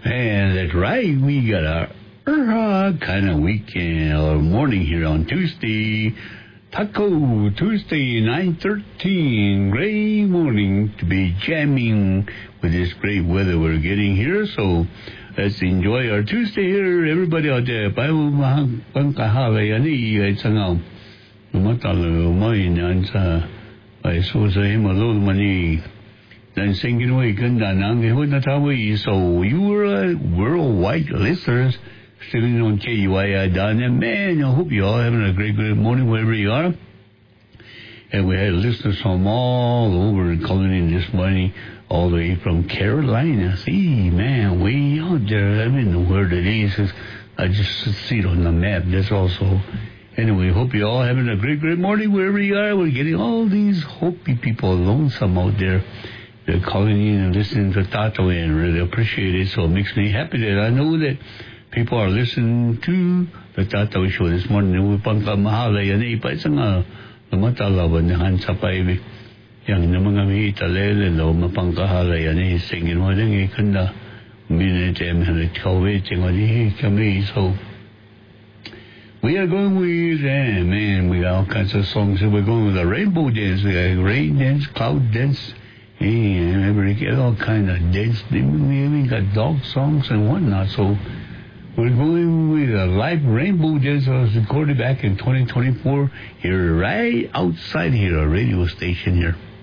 And that's right. We got a kind of weekend or morning here on Tuesday. Taco Tuesday, 9:13. Great morning to be jamming with this great weather we're getting here. So let's enjoy our Tuesday here. Everybody out there, then singing away, so you were worldwide listeners still on KUII down there. Man, I hope you all having a great morning wherever you are. And we had listeners from all over calling in this morning, all the way from Carolina. See, man, way out there. I don't know where it is. I just see it on the map. That's also. Anyway, hope you all having a great morning wherever you are. We're getting all these Hopi people lonesome out there. They're calling in and listening to Tato and really appreciate it. So it makes me happy that I know that people are listening to the Tato show this morning. Upang kamahal yan pa isang namatalaban na hansa pa ibig. Yang na mga may italele lo mapangkahala yan singing mo din ikanda. Minute and COVID ting kami so. We are going with, man, we got all kinds of songs. So we're going with a rainbow dance, we got rain dance, cloud dance, and we get all kinds of dance. We even got dog songs and whatnot. So we're going with a live rainbow dance that was recorded back in 2024 here, right outside here, a radio station here.